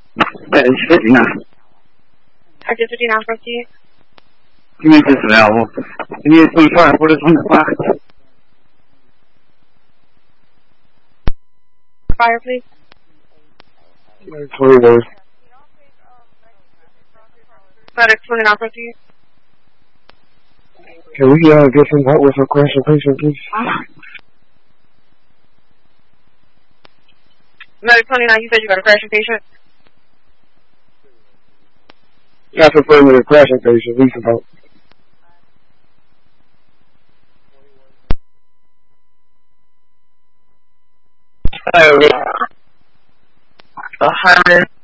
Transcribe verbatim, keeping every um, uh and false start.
That is fifty-nine. Active fifty-nine, proceed. Give me this available. Give me a twenty-five for this one o'clock. Fire, please. twenty-one. Medic twenty-nine, proceed. Can we uh, get some help with a crashing patient, please? Medic twenty-nine, you said you got a crashing patient? That's affirmative crashing patient. Need some help. A hundred.